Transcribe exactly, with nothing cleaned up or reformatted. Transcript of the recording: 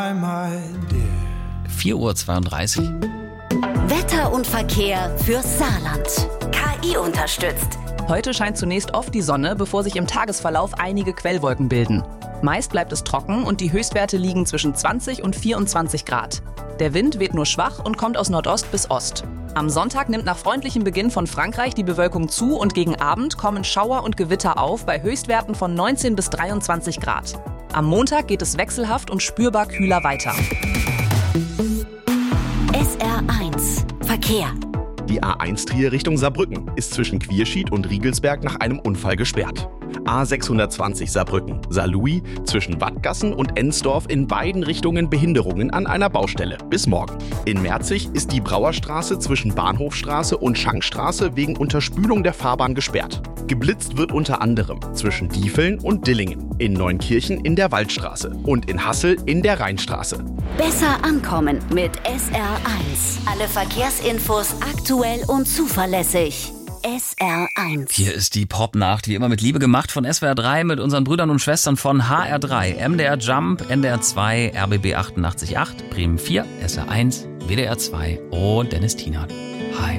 vier Uhr zweiunddreißig. Wetter und Verkehr fürs Saarland. K I unterstützt. Heute scheint zunächst oft die Sonne, bevor sich im Tagesverlauf einige Quellwolken bilden. Meist bleibt es trocken und die Höchstwerte liegen zwischen zwanzig und vierundzwanzig Grad. Der Wind weht nur schwach und kommt aus Nordost bis Ost. Am Sonntag nimmt nach freundlichem Beginn von Frankreich die Bewölkung zu und gegen Abend kommen Schauer und Gewitter auf bei Höchstwerten von neunzehn bis dreiundzwanzig Grad. Am Montag geht es wechselhaft und spürbar kühler weiter. S R eins Verkehr. Die A eins Trier Richtung Saarbrücken ist zwischen Quierschied und Riegelsberg nach einem Unfall gesperrt. A sechshundertzwanzig Saarbrücken, Saarlouis zwischen Wattgassen und Ensdorf in beiden Richtungen Behinderungen an einer Baustelle. Bis morgen. In Merzig ist die Brauerstraße zwischen Bahnhofstraße und Schankstraße wegen Unterspülung der Fahrbahn gesperrt. Geblitzt wird unter anderem zwischen Diefeln und Dillingen, in Neunkirchen in der Waldstraße und in Hassel in der Rheinstraße. Besser ankommen mit S R eins. Alle Verkehrsinfos aktuell und zuverlässig. S R eins. Hier ist die Pop-Nacht, wie immer mit Liebe gemacht von S W R drei mit unseren Brüdern und Schwestern von H R drei, M D R Jump, N D R zwei, R B B achtundachtzig Komma acht, Bremen vier, S R eins, W D R zwei und Dennis Tienert.